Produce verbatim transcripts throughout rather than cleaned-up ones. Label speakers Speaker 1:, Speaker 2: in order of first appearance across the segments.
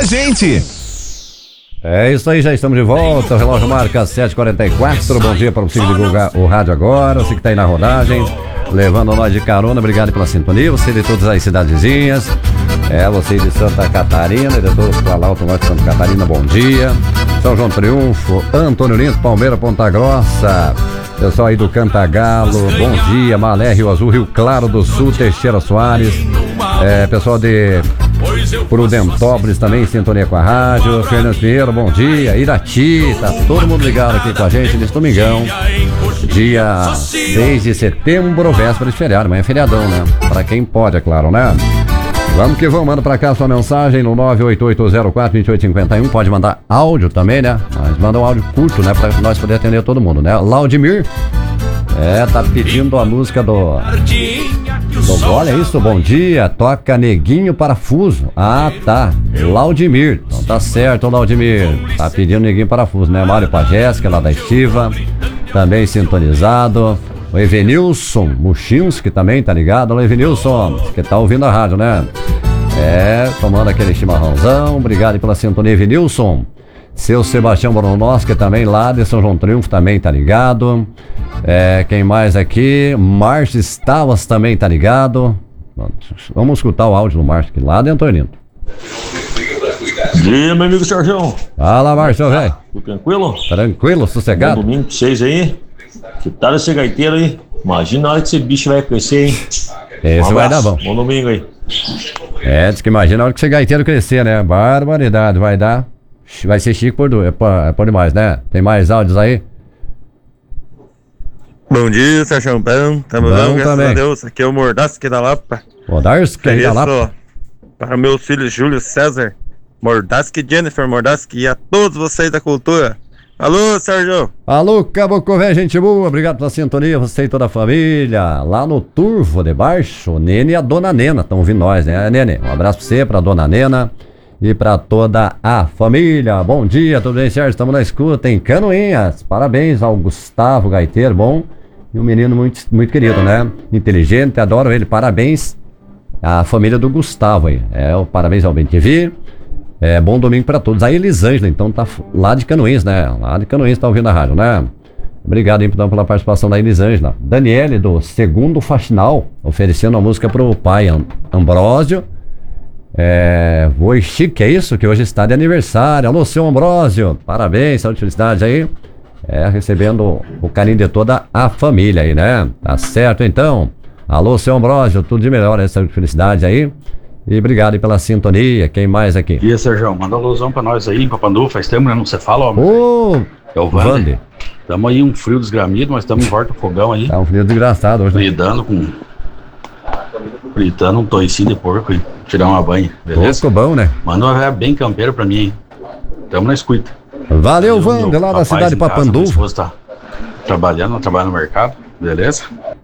Speaker 1: gente.
Speaker 2: É isso aí, já estamos de volta. O relógio marca sete e quarenta e quatro. Bom dia para você que divulgar o rádio agora. Você que está aí na rodagem, levando nós de carona. Obrigado pela sintonia. Você de todas as cidadezinhas. É, você de Santa Catarina, de todos para lá, Alto Norte de Santa Catarina, bom dia. São João Triunfo, Antônio Lins, Palmeira, Ponta Grossa. Pessoal aí do Cantagalo, bom dia. Malé, Rio Azul, Rio Claro do Sul, Teixeira Soares. É, pessoal de Prudentópolis também em sintonia com a rádio. Fernando Pinheiro, bom dia. Irati, tá todo mundo ligado aqui com a gente nesse domingão, dia seis de setembro, véspera de feriado. Amanhã é feriadão, né? Pra quem pode, é claro, né? Vamos que vamos, manda pra cá sua mensagem no nove oito oito zero quatro dois oito cinco um. Pode mandar áudio também, né? Mas manda um áudio curto, né? Pra nós poder atender todo mundo, né? Laudimir, é, tá pedindo a música do... do Olha isso, bom dia. Toca Neguinho Parafuso. Ah, tá. Laudimir. Então tá certo, Laudimir. Tá pedindo Neguinho Parafuso, né? Mário Pajéssica, lá da Estiva. Também sintonizado. O Evenilson Muchinski também tá ligado. O Evenilson, que tá ouvindo a rádio, né? É, tomando aquele chimarrãozão. Obrigado pela sintonia, Evenilson. Seu Sebastião Boronoski também lá de São João Triunfo também tá ligado. É, quem mais aqui? Márcio Stavas também tá ligado. Vamos escutar o áudio do Márcio aqui lá de Antônio.
Speaker 3: Bom dia, meu amigo Sérgio.
Speaker 2: Fala, Márcio, velho.
Speaker 3: Tudo tranquilo?
Speaker 2: Tranquilo, sossegado.
Speaker 3: Bom domingo pra vocês aí. Que tal esse gaiteiro aí? Imagina a hora que esse bicho vai crescer, hein?
Speaker 2: Esse um vai dar bom.
Speaker 3: Bom domingo aí.
Speaker 2: É, diz que imagina a hora que esse gaiteiro crescer, né? Barbaridade, vai dar. Vai ser chique por, é por, é por demais, né? Tem mais áudios aí?
Speaker 4: Bom dia, Sérgio Pão. Tamo bom, graças também. A Deus. Aqui é o Mordasque da Lapa.
Speaker 2: Mordasque da Lapa.
Speaker 4: Para meus filhos Júlio César, Mordasque Jennifer Mordasque e a todos vocês da cultura. Alô, Sérgio.
Speaker 2: Alô, Caboclo, velho, gente boa. Obrigado pela sintonia, você e toda a família. Lá no Turvo de Baixo, o Nene e a Dona Nena estão ouvindo nós, né, Nene? Um abraço pra você, pra Dona Nena e pra toda a família. Bom dia, tudo bem, Sérgio? Estamos na escuta em Canoinhas. Parabéns ao Gustavo Gaiteiro, bom. E um menino muito, muito querido, né? Inteligente, adoro ele. Parabéns à família do Gustavo aí. É, o parabéns ao B T V. É, bom domingo pra todos. A Elisângela, então, tá lá de Canoinhas, né? Lá de Canoinhas tá ouvindo a rádio, né? Obrigado, então, pela participação da Elisângela. Daniele, do Segundo Faxinal, oferecendo a música pro pai Ambrósio. É, Voi Chique, é isso? Que hoje está de aniversário. Alô, seu Ambrósio. Parabéns, saúde e felicidade aí. É, recebendo o carinho de toda a família aí, né? Tá certo, então. Alô, seu Ambrósio, tudo de melhor, né? Saúde e felicidade aí. E obrigado aí pela sintonia. Quem mais aqui?
Speaker 5: E aí, Sérgio, manda um alusão pra nós aí em Papandu. Faz tempo, né? Não se fala, homem.
Speaker 2: Ô,
Speaker 5: é o Vander. Tamo aí um frio desgramido, mas estamos em volta do fogão aí.
Speaker 2: Tá um frio desgraçado hoje.
Speaker 5: Lidando com... Fritando um toicinho de porco e tirar uma banha, beleza?
Speaker 2: Ficou bom, né?
Speaker 5: Manda uma véia bem campeira pra mim, hein? Tamo na escuta.
Speaker 2: Valeu, Vander, lá da cidade de Papandu.
Speaker 5: Tá trabalhando, trabalhando no mercado, beleza?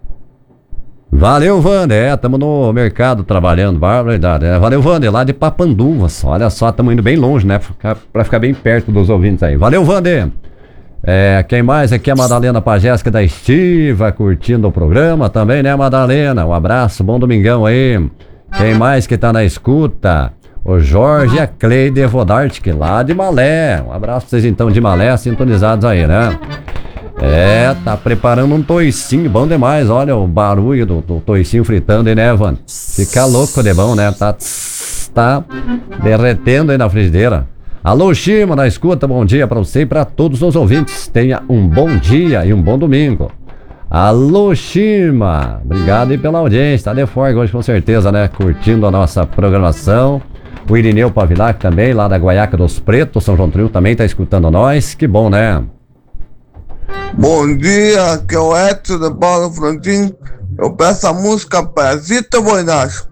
Speaker 2: Valeu, Vander, é, tamo no mercado trabalhando, barbaridade, é. Valeu, Vander, lá de Papanduvas, olha só, tamo indo bem longe, né, pra, pra ficar bem perto dos ouvintes aí. Valeu, Vander. É, quem mais aqui é a Madalena Pajéssica da Estiva, curtindo o programa também, né, Madalena? Um abraço, bom domingão aí. Quem mais que tá na escuta? O Jorge e a Cleide Vodart, lá de Malé. Um abraço pra vocês então de Malé, sintonizados aí, né? É, tá preparando um toicinho bom demais. Olha o barulho do, do toicinho fritando aí, né, Evan? Fica louco de bom, né? Tá, tá derretendo aí na frigideira. Alô, Chima, na escuta, bom dia pra você e pra todos os ouvintes. Tenha um bom dia e um bom domingo. Alô, Chima, obrigado aí pela audiência. Tá de folga hoje com certeza, né? Curtindo a nossa programação. O Irineu Pavilac também, lá da Guaiaca dos Pretos, São João Triunfo, também tá escutando nós. Que bom, né?
Speaker 6: Bom dia, aqui é o Edson de Paulo Frontin. Eu peço a música Piazito Buenacho.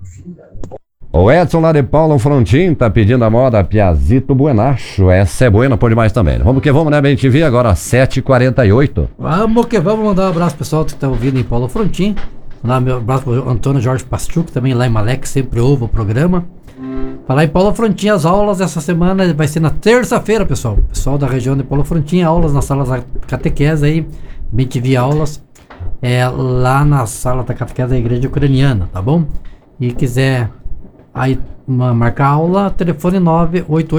Speaker 2: O Edson lá de Paulo Frontin tá pedindo a moda Piazito Buenacho. Essa é buena por demais também. Vamos que vamos, né, B T V? Agora sete e quarenta e oito.
Speaker 7: Vamos que vamos, mandar um abraço pro pessoal que tá ouvindo em Paulo Frontin. Mandar um abraço pro Antônio Jorge Pastuc, também lá em Malé, que sempre ouve o programa. Falar em Paulo Frontin, as aulas essa semana vai ser na terça-feira, pessoal. Pessoal da região de Paulo Frontin, aulas nas salas da catequese aí, B T V aulas, é, lá na sala da catequese da igreja ucraniana, tá bom? E quiser aí uma, marcar aula, telefone nove oito oito